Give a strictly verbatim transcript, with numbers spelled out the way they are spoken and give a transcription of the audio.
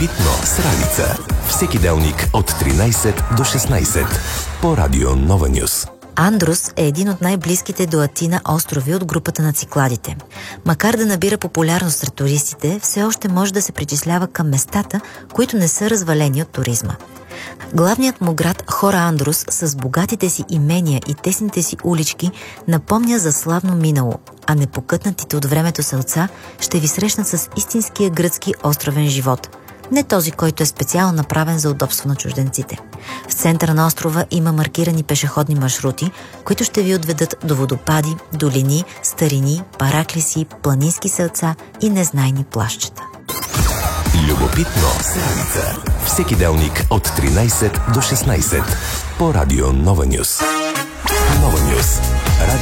Любопитно с Ралица. Всеки делник от тринайсет до шестнайсет по Радио Нова Нюс. Андрус е един от най-близките до Атина острови от групата на Цикладите. Макар да набира популярност сред туристите, все още може да се причислява към местата, които не са развалени от туризма. Главният му град Хора Андрус с богатите си имения и тесните си улички напомня за славно минало, а непокътнатите от времето селца ще ви срещнат с истинския гръцки островен живот. Не този, който е специално направен за удобство на чужденците. В центъра на острова има маркирани пешеходни маршрути, които ще ви отведат до водопади, долини, старини, параклиси, планински селца и незнайни плащчета. Любопитно с Ралица. Всеки делник от тринайсет до шестнайсет по Радио Нова Нюс. Нова Нюс.